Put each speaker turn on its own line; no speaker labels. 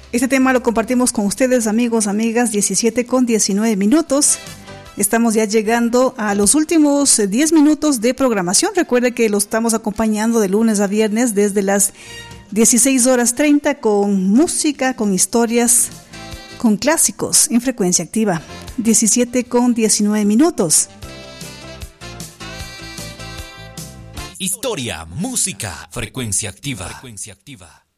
Este tema lo compartimos con ustedes, amigos, amigas, 17:19. Estamos ya llegando a los últimos 10 minutos de programación. Recuerde que lo estamos acompañando de lunes a viernes desde las 16:30 con música, con historias, con clásicos en frecuencia activa. 17:19.
Historia, música, frecuencia activa. Frecuencia activa.